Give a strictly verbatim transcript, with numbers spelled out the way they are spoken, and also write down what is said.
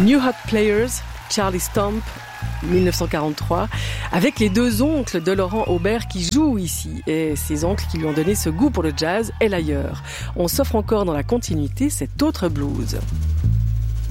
New Hot Players, Charlie Stomp, dix-neuf cent quarante-trois, avec les deux oncles de Laurent Aubert qui jouent ici, et ces oncles qui lui ont donné ce goût pour le jazz et l'ailleurs. On s'offre encore dans la continuité cet autre blues.